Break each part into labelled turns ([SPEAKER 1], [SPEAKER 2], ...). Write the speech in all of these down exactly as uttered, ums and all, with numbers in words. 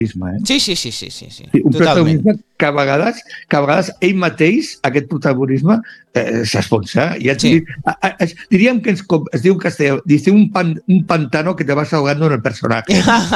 [SPEAKER 1] Eh?
[SPEAKER 2] Sí, sí, sí, sí, sí, sí.
[SPEAKER 1] sí un
[SPEAKER 2] Totalment.
[SPEAKER 1] protagonisme que a vegades, que a vegades ell mateix, aquest protagonisme, eh, s'esponsa. Ja
[SPEAKER 2] Sí.
[SPEAKER 1] a, a, a, diríem que ens, es diu en castellà, dice un, pan, un pantano que te vas ahogando en el personatge.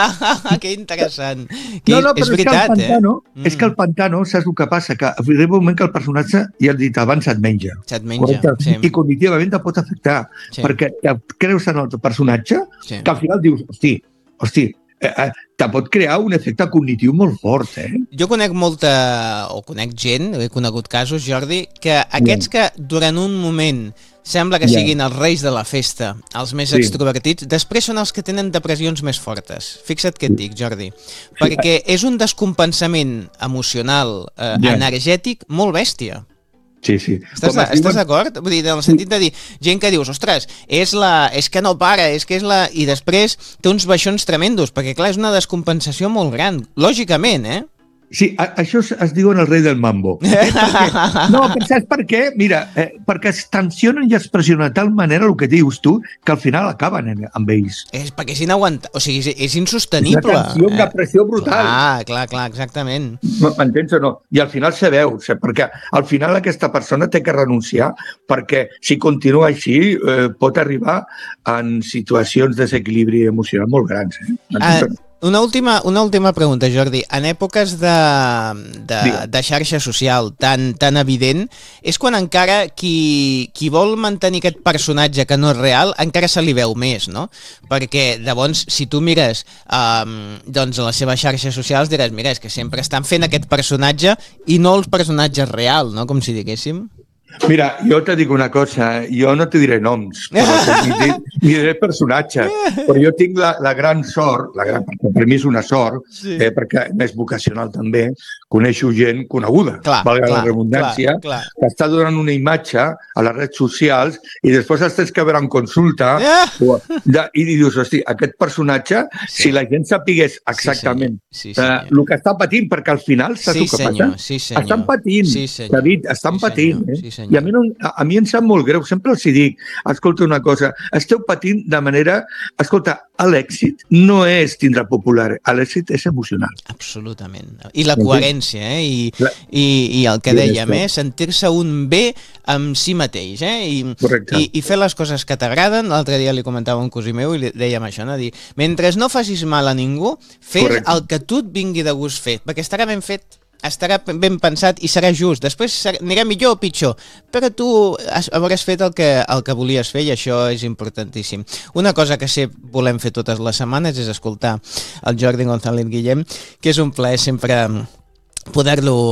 [SPEAKER 2] Que interessant. Que
[SPEAKER 1] No, no,
[SPEAKER 2] és
[SPEAKER 1] però és,
[SPEAKER 2] veritat,
[SPEAKER 1] que el pantano,
[SPEAKER 2] eh?
[SPEAKER 1] és que el pantano, saps el que passa? Que arriba un moment que el personatge, ja he dit abans, et menja.
[SPEAKER 2] Se't menja,
[SPEAKER 1] Correcte?
[SPEAKER 2] sí.
[SPEAKER 1] I cognitivament te pot afectar,
[SPEAKER 2] Sí.
[SPEAKER 1] perquè te creus en el teu personatge,
[SPEAKER 2] Sí.
[SPEAKER 1] que al final dius, hosti, hosti, eh, eh, te pot crear un efecte cognitiu molt fort, eh?
[SPEAKER 2] Jo conec molta, o conec gent, he conegut casos, Jordi, que aquests que durant un moment sembla que
[SPEAKER 1] Ja.
[SPEAKER 2] siguin els reis de la festa, els més
[SPEAKER 1] Sí.
[SPEAKER 2] extrovertits, després són els que tenen depressions més fortes. Fixa't què et dic, Jordi. Perquè és un descompensament emocional, eh,
[SPEAKER 1] Ja.
[SPEAKER 2] energètic, molt bèstia.
[SPEAKER 1] Sí, sí.
[SPEAKER 2] Estàs,
[SPEAKER 1] Com es
[SPEAKER 2] estàs
[SPEAKER 1] diuen-
[SPEAKER 2] d'acord? Vull dir, en el sentit de dir, gent que dius, ostres, és, la, és que no para, és que és la... I després té uns baixons tremendos, perquè clar, és una descompensació molt gran, lògicament, eh?
[SPEAKER 1] Sí, a, això es, es diuen el rei del mambo. Eh? Perquè, no, però saps per què? Mira, eh, perquè es tensionen i es pressionen de tal manera el que dius tu que al final acaben en, amb ells.
[SPEAKER 2] És perquè és inaguantable, o sigui, és, és insostenible.
[SPEAKER 1] Una tensió, una pressió brutal.
[SPEAKER 2] Clar, clar, clar, exactament.
[SPEAKER 1] M'entens o no? I al final se veu, perquè al final aquesta persona té que renunciar perquè si continua així eh, pot arribar en situacions de desequilibri emocional molt grans. Eh?
[SPEAKER 2] Ah, una última, una última pregunta, Jordi. En èpoques de, de, de xarxa social tan, tan evident, és quan encara qui, qui vol mantenir aquest personatge que no és real, encara se li veu més, no? Perquè, llavors, si tu mires um, doncs a les seves xarxes socials, diràs, mira, és que sempre estan fent aquest personatge i no el personatge real, no? Com si diguéssim.
[SPEAKER 1] Mira, jo te dic una cosa, jo no te diré noms, però ni, diré, ni diré personatges, però jo tinc la, la gran sort, la gran, per mi és una sort, sí. eh, perquè és vocacional també, coneixo gent coneguda,
[SPEAKER 2] clar,
[SPEAKER 1] valga
[SPEAKER 2] clar,
[SPEAKER 1] la redundància,
[SPEAKER 2] clar, clar.
[SPEAKER 1] que està donant una imatge a les redes socials i després els tens que veure en consulta
[SPEAKER 2] Ah!
[SPEAKER 1] de, i dius, hosti, aquest personatge,
[SPEAKER 2] Sí.
[SPEAKER 1] si la gent sapigués exactament
[SPEAKER 2] Sí,
[SPEAKER 1] eh,
[SPEAKER 2] senyor.
[SPEAKER 1] el que està patint, perquè al final saps
[SPEAKER 2] Sí,
[SPEAKER 1] el que
[SPEAKER 2] senyor,
[SPEAKER 1] passa?
[SPEAKER 2] sí, senyor.
[SPEAKER 1] Estan patint,
[SPEAKER 2] Sí, senyor.
[SPEAKER 1] David, estan
[SPEAKER 2] Sí,
[SPEAKER 1] patint.
[SPEAKER 2] senyor,
[SPEAKER 1] Eh?
[SPEAKER 2] sí, senyor.
[SPEAKER 1] I a mi, no, a, a mi em sap molt greu, sempre els hi dic, escolta una cosa, esteu patint de manera... Escolta, l'èxit no és tindre popular, l'èxit és emocional.
[SPEAKER 2] Absolutament. I la coherència, eh? I,
[SPEAKER 1] La-
[SPEAKER 2] i, i el que
[SPEAKER 1] I
[SPEAKER 2] dèiem,
[SPEAKER 1] això.
[SPEAKER 2] eh? Sentir-se un bé amb si mateix, eh? I,
[SPEAKER 1] Correcte.
[SPEAKER 2] i, i fer les coses que t'agraden. L'altre dia li comentava a un cosí meu i li dèiem això, no? Dir, mentre no facis mal a ningú, fes
[SPEAKER 1] Correcte.
[SPEAKER 2] el que tu et vingui de gust fer, perquè estarà ben fet, estarà ben pensat i serà just. Després serà, anirà millor o pitjor, però tu has, hauràs fet el que, el que volies fer i això és importantíssim. Una cosa que sé volem fer totes les setmanes és escoltar el Jordi González Guillem, que és un plaer sempre poder-lo